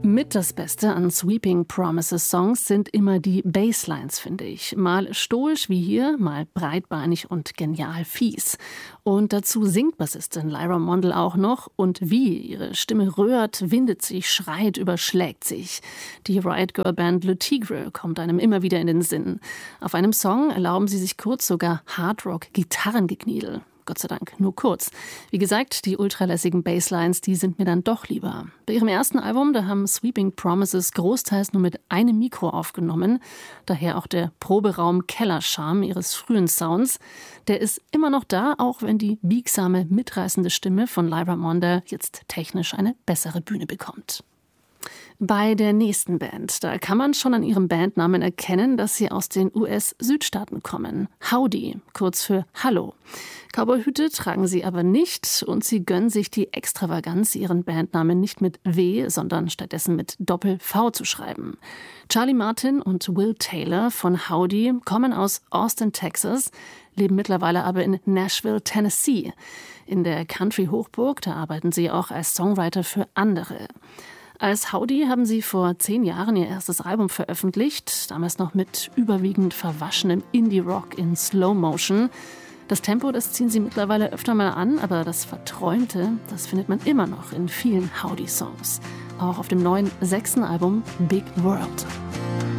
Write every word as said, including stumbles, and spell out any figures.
Mit das Beste an Sweeping Promises Songs sind immer die Basslines, finde ich. Mal stoisch wie hier, mal breitbeinig und genial fies. Und dazu singt Bassistin Lyra Mondl auch noch. Und wie ihre Stimme rührt, windet sich, schreit, überschlägt sich. Die Riot Girl Band Le Tigre kommt einem immer wieder in den Sinn. Auf einem Song erlauben sie sich kurz sogar Hardrock-Gitarrengekniedel. Gott sei Dank, nur kurz. Wie gesagt, die ultralässigen Basslines, die sind mir dann doch lieber. Bei ihrem ersten Album, da haben Sweeping Promises großteils nur mit einem Mikro aufgenommen. Daher auch der Proberaum-Keller-Charme ihres frühen Sounds. Der ist immer noch da, auch wenn die biegsame, mitreißende Stimme von Lyra Mondl jetzt technisch eine bessere Bühne bekommt. Bei der nächsten Band, da kann man schon an ihrem Bandnamen erkennen, dass sie aus den U S-Südstaaten kommen. Howdy, kurz für Hallo. Cowboyhüte tragen sie aber nicht und sie gönnen sich die Extravaganz, ihren Bandnamen nicht mit W, sondern stattdessen mit Doppel-V zu schreiben. Charlie Martin und Will Taylor von Howdy kommen aus Austin, Texas, leben mittlerweile aber in Nashville, Tennessee. In der Country-Hochburg, da arbeiten sie auch als Songwriter für andere. Als Howdy haben sie vor zehn Jahren ihr erstes Album veröffentlicht, damals noch mit überwiegend verwaschenem Indie-Rock in Slow Motion. Das Tempo, das ziehen sie mittlerweile öfter mal an, aber das Verträumte, das findet man immer noch in vielen Howdy-Songs. Auch auf dem neuen sechsten Album Big World.